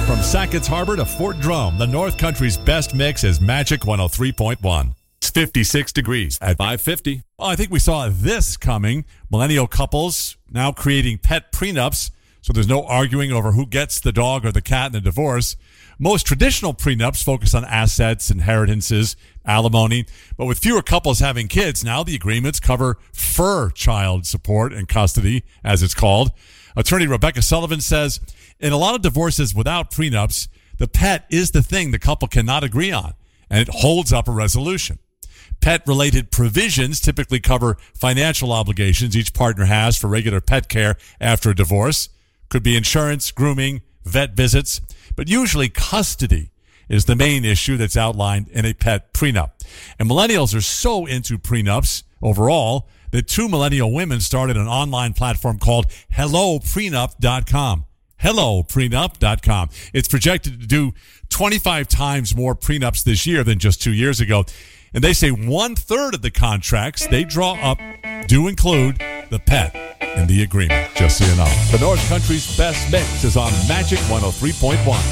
From Sackett's Harbor to Fort Drum, the North Country's best mix is Magic 103.1. It's 56 degrees at 550. Well, I think we saw this coming. Millennial couples now creating pet prenups, so there's no arguing over who gets the dog or the cat in the divorce. Most traditional prenups focus on assets, inheritances, alimony, but with fewer couples having kids, now the agreements cover fur child support and custody, as it's called. Attorney Rebecca Sullivan says, in a lot of divorces without prenups, the pet is the thing the couple cannot agree on, and it holds up a resolution. Pet-related provisions typically cover financial obligations each partner has for regular pet care after a divorce. Could be insurance, grooming, vet visits, but usually custody is the main issue that's outlined in a pet prenup. And millennials are so into prenups overall that two millennial women started an online platform called HelloPrenup.com. HelloPrenup.com. It's projected to do 25 times more prenups this year than just 2 years ago. And they say 1/3 of the contracts they draw up do include the pet in the agreement, just so you know. The North Country's best mix is on Magic 103.1.